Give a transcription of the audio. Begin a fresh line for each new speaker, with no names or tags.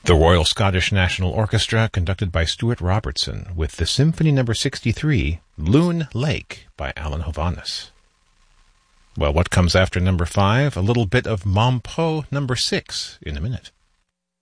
The Royal Scottish National Orchestra, conducted by Stuart Robertson, with the Symphony No. 63, Loon Lake, by Alan Hovhaness. Well, what comes after number 5? A little bit of Mom Po number 6 in a minute.